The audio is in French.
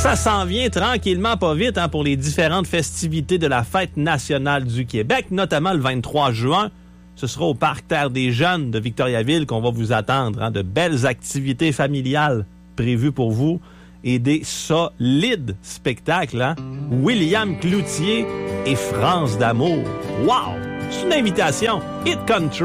Ça s'en vient tranquillement, pas vite, pour les différentes festivités de la Fête nationale du Québec, notamment le 23 juin. Ce sera au Parc Terre des Jeunes de Victoriaville qu'on va vous attendre. De belles activités familiales prévues pour vous et des solides spectacles. William Cloutier et France d'amour. Wow! C'est une invitation. Hit Country.